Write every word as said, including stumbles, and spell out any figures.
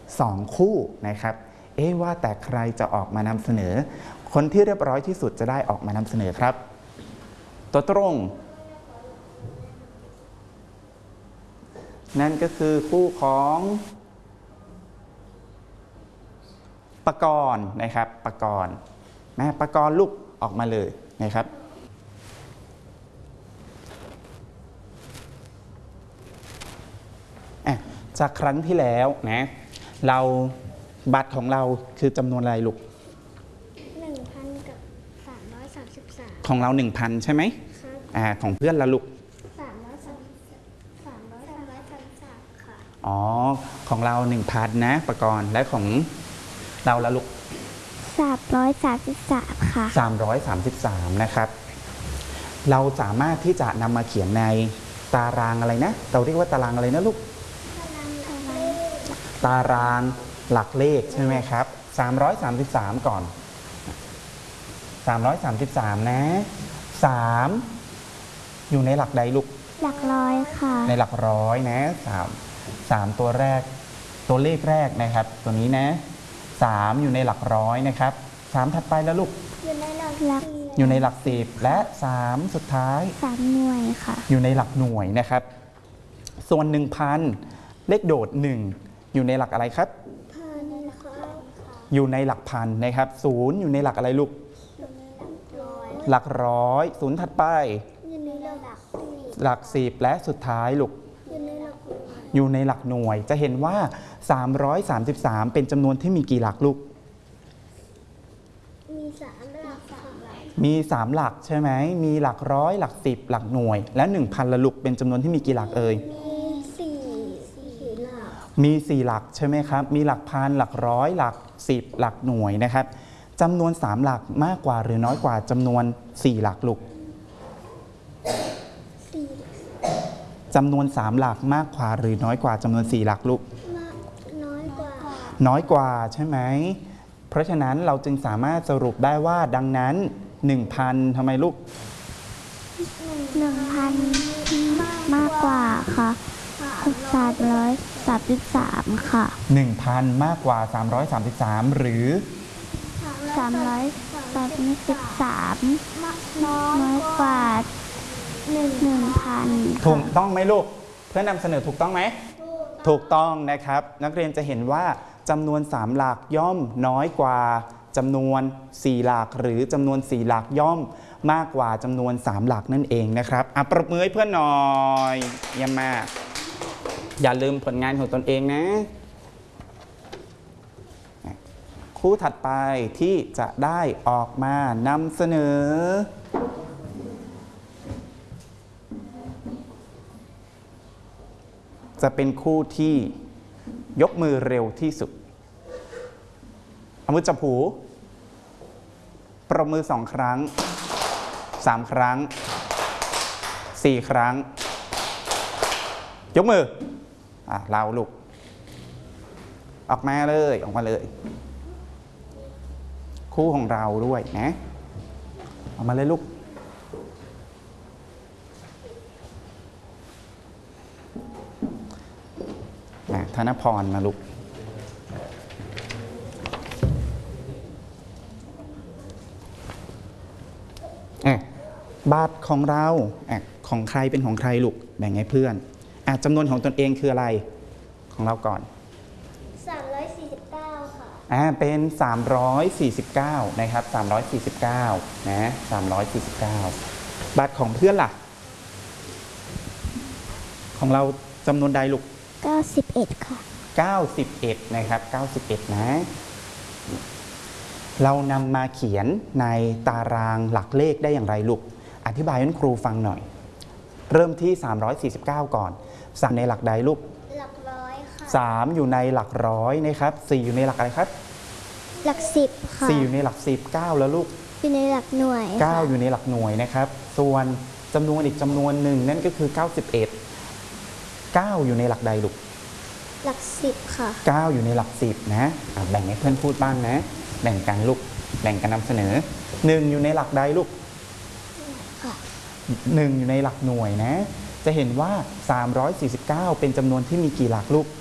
สองคู่นะครับเอ๊ะว่าแต่ใครจะออกมานำเสนอคนที่เรียบร้อยที่สุดจะได้ออกมานำเสนอครับตัวตรงนั่นก็คือคู่ของปกรณ์นะครับปกรณ์นะปกรณ์ลูกออกมาเลยนะครับจากครั้งที่แล้วนะเราบัตรของเราคือจำนวนอะไรลูกหนึ่งพัน กับ สามร้อยสามสิบสามของเรา หนึ่งพัน ใช่ไหมครับอ่าของเพื่อนละลูกสามร้อยสามสิบสาม สามร้อยสามสิบสามค่ะอ๋อของเรา หนึ่งพัน นะประกรณ์และของเราละลูกสามร้อยสามสิบสาม ค่ะสามร้อยสามสิบสาม นะครับเราสามารถที่จะนำมาเขียนในตารางอะไรนะเราเรียกว่าตารางอะไรนะลูกตารางหลักเลขใช่ไหมครับสามร้อยสามสิบสามก่อนสามร้อยสามสิบสามนะสามอยู่ในหลักใดลูกหลักร้อยค่ะในหลักร้อยนะสาม สามตัวแรกตัวเลขแรกนะครับตัวนี้นะสามอยู่ในหลักร้อยนะครับสามถัดไปแล้วลูกอยู่ในหลักอยู่ในหลักสิบและสามสุดท้ายสามหน่วยค่ะอยู่ในหลักหน่วยนะครับส่วน หนึ่งพัน เลขโดดหนึ่งอยู่ในหลักอะไรครับพันค่ะอยู่ในหลักพันนะครับศูนย์อยู่ในหลักอะไรลูกอยู่ในหลักร้อยหลักร้อยศูนย์ถัดไปอยู่ในหลักหลักสิบและสุดท้ายลูกอยู่ในหลักหน่วยอยู่ในหลักหน่วยจะเห็นว่าสามร้อยสามสิบสามเป็นจำนวนที่มีกี่หลักลูกมีสามหลักมีสามหลักใช่ไหมมีหลักร้อยหลักสิบหลักหน่วยและ หนึ่งพัน ละลูกเป็นจำนวนที่มีกี่หลักเอ่ยมีสี่หลักมีสี่หลักใช่ไหมครับมีหลักพันหลักร้อยหลักสิบหลักหน่วยนะครับจำนวนสามหลักมากกว่าหรือน้อยกว่าจำนวนสี่หลักลูกจำนวนสามหลักมากกว่าหรือน้อยกว่าจำนวนสี่หลักลูกน้อยกว่าน้อยกว่าใช่ไหมเพราะฉะนั้นเราจึงสามารถสรุปได้ว่าดังนั้น หนึ่งพัน ทำไมลูกหนึ่งพัน มากกว่าค่ะสามร้อยสามสิบสามค่ะหนึ่งพัน มากกว่าสามร้อยสามสิบสามหรือสามร้อยสามสิบสามน้อยกว่าหนึ่งพันถูกต้องไหมลูกเพื่อนนำเสนอถูกต้องไหมถูกต้องนะครับนักเรียนจะเห็นว่าจำนวนสามหลักย่อมน้อยกว่าจำนวนสี่หลักหรือจำนวนสี่หลักย่อมมากกว่าจำนวนสามหลักนั่นเองนะครับอ่ะปรบมือให้เพื่อนหน่อยเยี่ยมมากอย่าลืมผลงานของตนเองนะคู่ถัดไปที่จะได้ออกมานำเสนอจะเป็นคู่ที่ยกมือเร็วที่สุดเอามือจับหูประมือสองครั้งสามครั้งสี่ครั้งยกมืออ่ะเราลูกออกมาเลยออกมาเลยคู่ของเราด้วยนะออกมาเลยลูกธนพรมาลูกบัตรของเราของใครเป็นของใครลูกแบ่งให้เพื่อนจำนวนของตนเองคืออะไรของเราก่อนสามร้อยสี่สิบเก้าค่ะอ่าเป็นสามร้อยสี่สิบเก้านะครับสามร้อยสี่สิบเก้านะสามร้อยสี่สิบเก้าบัตรของเพื่อนล่ะของเราจำนวนใดลูกเก้าสิบเอ็ดค่ะเก้าสิบเอ็ดนะครับเก้าสิบเอ็ดนะเรานำมาเขียนในตารางหลักเลขได้อย่างไรลูกอธิบายให้ครูฟังหน่อยเริ่มที่สามร้อยสี่สิบเก้าก่อนสามในหลักใดลูกหลักร้อยค่ะสามอยู่ในหลักร้อยนะครับสี่อยู่ในหลักอะไรครับหลักสิบค่ะสี่อยู่ในหลักสิบเก้าแล้วลูกอยู่ในหลักหน่วยเก้าอยู่ในหลักหน่วยนะครับส่วนจำนวนอีกจำนวนหนึ่งนั่นก็คือเก้าสิบเอ็ดเก้าอยู่ในหลักใดลูกหลักสิบค่ะเก้าอยู่ในหลักสิบนะแบ่งให้เพื่อนพูดบ้างนะแบ่งกันลูกแบ่งกันนำเสนอหนึ่งอยู่ในหลักใดลูกหนึ่งอยู่ในหลักหน่วยนะจะเห็นว่าสามร้อยสี่สิบเก้าเป็นจำนวนที่มีกี่หลักลูก